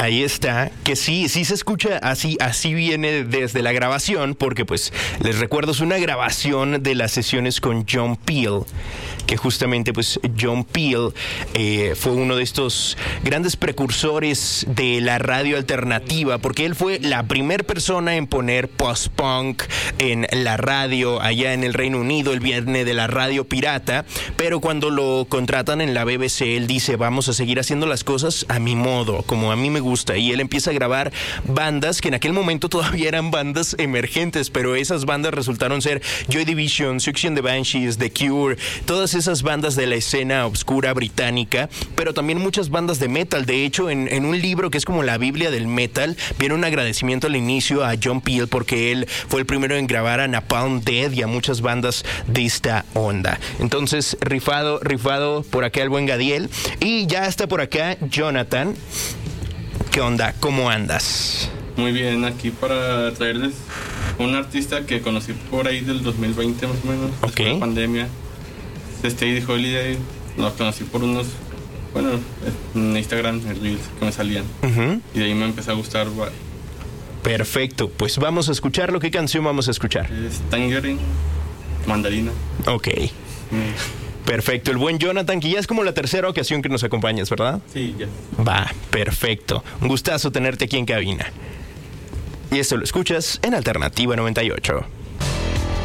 Ahí está, que sí se escucha así viene desde la grabación, porque pues les recuerdo, es una grabación de las sesiones con John Peel, que justamente pues John Peel fue uno de estos grandes precursores de la radio alternativa, porque él fue la primera persona en poner post-punk en la radio allá en el Reino Unido. Él viene de la radio pirata, pero cuando lo contratan en la BBC, él dice, vamos a seguir haciendo las cosas a mi modo, como a mí me gusta, y él empieza a grabar bandas que en aquel momento todavía eran bandas emergentes, pero esas bandas resultaron ser Joy Division, Siouxsie and the Banshees, The Cure, todas esas bandas de la escena obscura británica, pero también muchas bandas de metal. De hecho, en un libro que es como la Biblia del metal, viene un agradecimiento al inicio a John Peel, porque él fue el primero en grabar a Napalm Death y a muchas bandas de esta onda. Entonces, rifado por acá el buen Gadiel, y ya está por acá Jonathan. ¿Qué onda? ¿Cómo andas? Muy bien, aquí para traerles un artista que conocí por ahí del 2020 más o menos, después de la pandemia. Steady Holiday, lo conocí por en Instagram, en Reels que me salían. Y de ahí me empezó a gustar. Perfecto, pues vamos a escucharlo. ¿Qué canción vamos a escuchar? Es Tangerine, Mandarina. Ok. Perfecto, el buen Jonathan, que ya es como la tercera ocasión que nos acompañas, ¿verdad? Sí, ya. Va, perfecto. Un gustazo tenerte aquí en cabina. Y esto lo escuchas en Alternativa 98.